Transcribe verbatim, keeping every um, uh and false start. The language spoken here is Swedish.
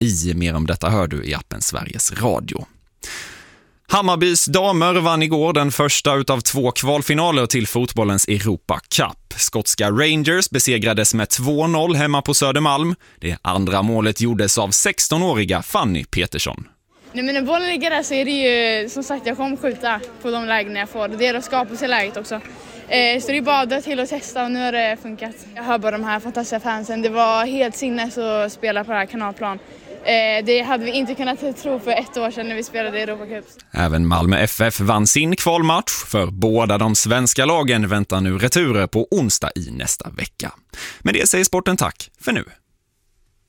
nio. Mer om detta hör du i appen Sveriges Radio. Hammarbys damer vann igår den första utav två kvalfinaler till fotbollens Europa Cup. Skotska Rangers besegrades med två noll hemma på Södermalm. Det andra målet gjordes av sexton-åriga Fanny Petersson. Nej, men när bollen ligger där så är det ju, som sagt, jag kommer skjuta på de lägen jag får. Det är att skapa sig läget också. Eh, så det är bara att dra till och testa och nu har det funkat. Jag hör bara de här fantastiska fansen. Det var helt sinnes att spela på det här kanalplan. Eh, det hade vi inte kunnat tro för ett år sedan när vi spelade i Europa Cup. Även Malmö F F vann sin kvalmatch. För båda de svenska lagen väntar nu returer på onsdag i nästa vecka. Med det säger sporten tack för nu.